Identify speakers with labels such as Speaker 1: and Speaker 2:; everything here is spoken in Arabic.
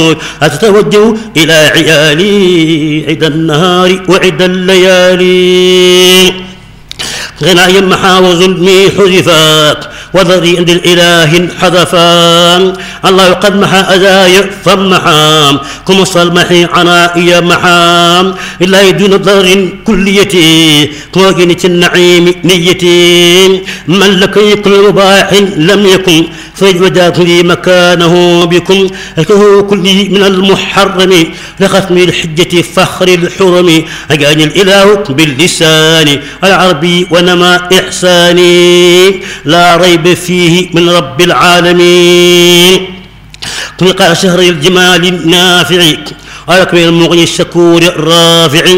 Speaker 1: أتتوجه إلى عيالي عد النهار وعد الليالي غناي محا وظلمي حذفات وذري عند الإله حذفا الله قد محا أذاي فمحا كم صلمحي عنائي محا إلا دون ضر كليتي كواجنة النعيم نيتي من لكي كل مباح لم يكن فوجدت لي مكانه بكم لكه كل من المحرم لختم الحجة فخر الحرم أجاني الإله باللسان العربي ونما إحساني لا ريب فيه من رب العالمين طلق شهر الجمال النافع على المغني الشكور الرافع